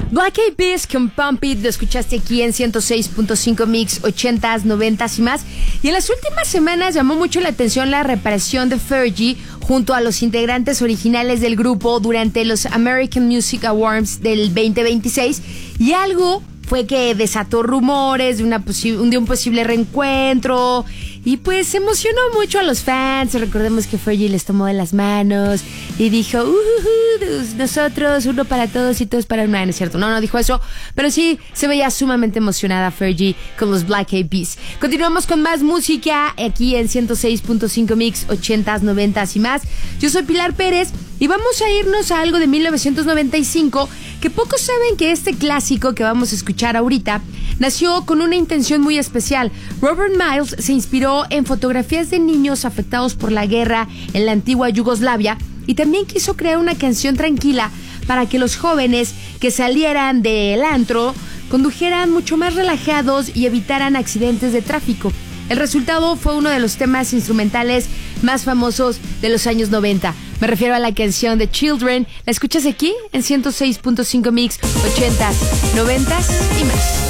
Black Eyed Peas con Pump It, lo escuchaste aquí en 106.5 Mix, 80s, 90s y más. Y en las últimas semanas llamó mucho la atención la reaparición de Fergie junto a los integrantes originales del grupo durante los American Music Awards del 2026. Y algo fue que desató rumores de un posible reencuentro. Y pues emocionó mucho a los fans. Recordemos que Fergie les tomó de las manos y dijo, nosotros, uno para todos y todos para uno. No es cierto, no dijo eso, pero sí se veía sumamente emocionada Fergie con los Black Eyed Peas. Continuamos con más música aquí en 106.5 Mix, 80s, 90s y más. Yo soy Pilar Pérez y vamos a irnos a algo de 1995, que pocos saben que este clásico que vamos a escuchar ahorita nació con una intención muy especial. Robert Miles se inspiró en fotografías de niños afectados por la guerra en la antigua Yugoslavia y también quiso crear una canción tranquila para que los jóvenes que salieran del antro condujeran mucho más relajados y evitaran accidentes de tráfico. El resultado fue uno de los temas instrumentales más famosos de los años 90. Me refiero a la canción de Children. La escuchas aquí en 106.5 Mix, 80s, 90s y más.